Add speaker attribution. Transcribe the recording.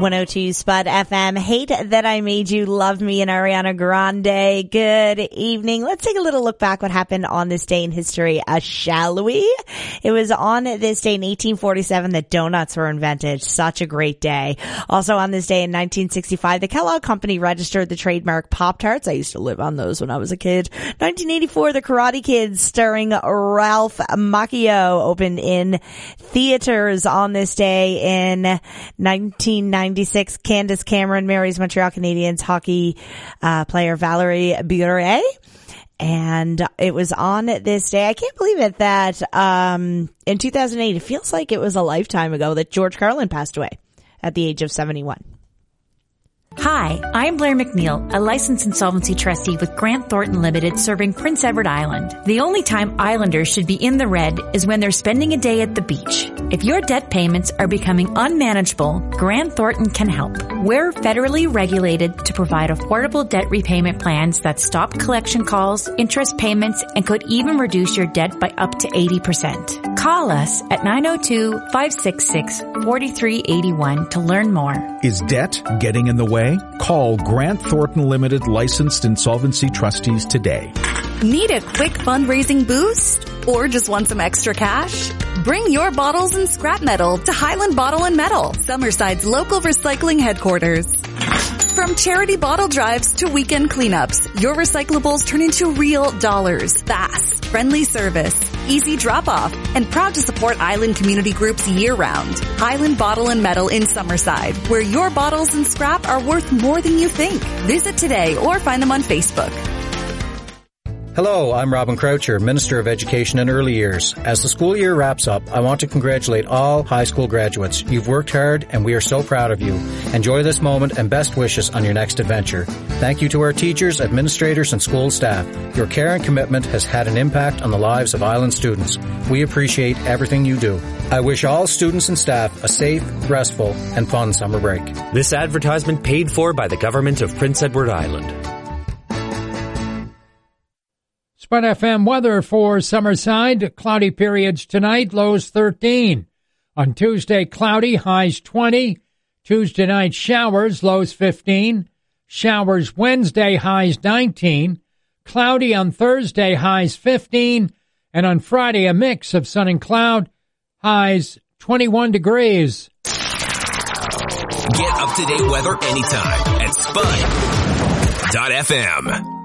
Speaker 1: 102 Spud FM. Hate That I Made You Love Me and Ariana Grande. Good evening. Let's take a little look back what happened on this day in history, shall we? It was on this day in 1847 that donuts were invented. Such a great day. Also on this day in 1965, the Kellogg Company registered the trademark Pop-Tarts. I used to live on those when I was a kid. 1984, The Karate Kid starring Ralph Macchio opened in theaters. On this day in 1996, Candace Cameron marries Montreal Canadiens hockey player Valerie Bure. And it was on this day, I can't believe it, that in 2008, it feels like it was a lifetime ago, that George Carlin passed away at the age of 71.
Speaker 2: Hi, I'm Blair McNeil, a licensed insolvency trustee with Grant Thornton Limited serving Prince Edward Island. The only time Islanders should be in the red is when they're spending a day at the beach. If your debt payments are becoming unmanageable, Grant Thornton can help. We're federally regulated to provide affordable debt repayment plans that stop collection calls, interest payments, and could even reduce your debt by up to 80%. Call us at 902-566-4381 to learn more.
Speaker 3: Is debt getting in the way? Call Grant Thornton Limited licensed insolvency trustees today.
Speaker 4: Need a quick fundraising boost? Or just want some extra cash? Bring your bottles and scrap metal to Highland Bottle and Metal, Summerside's local recycling headquarters. From charity bottle drives to weekend cleanups, your recyclables turn into real dollars. Fast, friendly service, easy drop-off, and proud to support Island community groups year-round. Highland Bottle and Metal in Summerside, where your bottles and scrap are worth more than you think. Visit today or find them on Facebook.
Speaker 5: Hello, I'm Robin Croucher, Minister of Education and Early Years. As the school year wraps up, I want to congratulate all high school graduates. You've worked hard and we are so proud of you. Enjoy this moment and best wishes on your next adventure. Thank you to our teachers, administrators, and school staff. Your care and commitment has had an impact on the lives of Island students. We appreciate everything you do. I wish all students and staff a safe, restful, and fun summer break.
Speaker 6: This advertisement paid for by the government of Prince Edward Island.
Speaker 7: Spud FM weather for Summerside. Cloudy periods tonight, lows 13. On Tuesday, cloudy, highs 20. Tuesday night, showers, lows 15. Showers Wednesday, highs 19. Cloudy on Thursday, highs 15. And on Friday, a mix of sun and cloud, highs 21 degrees.
Speaker 8: Get up-to-date weather anytime at Spud.fm.